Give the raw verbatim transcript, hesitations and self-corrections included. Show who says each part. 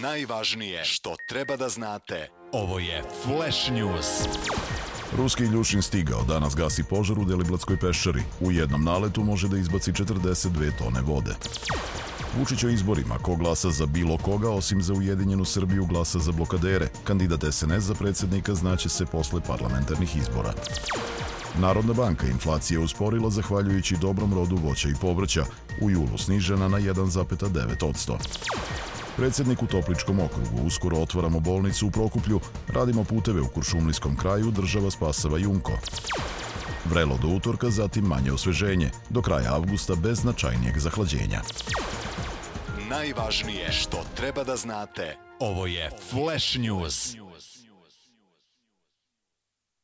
Speaker 1: Najvažnije što treba da znate. Ovo je Flash News.
Speaker 2: Ruski Iljušin stigao, danas gasi požar u Deliblatskoj peščari. U jednom naletu može da izbaci četrdeset dve tone vode. Vučić o izborima, ko glasa za bilo koga osim za Ujedinjenu Srbiju glasa za blokadere. Kandidat es en es za predsjednika znaće se posle parlamentarnih izbora. Narodna banka inflacija usporila zahvaljujući dobrom rodu voća i povrća, u julu snižena na jedan zarez devet posto. Predsjednik u Topličkom okrugu, uskoro otvaramo bolnicu u Prokuplju, radimo puteve u Kuršumlijskom kraju, država spasava Jumko. Vrelo do utorka, zatim manje osveženje, do kraja avgusta bez značajnijeg zahlađenja.
Speaker 1: Najvažnije što treba da znate. Ovo je Flash News.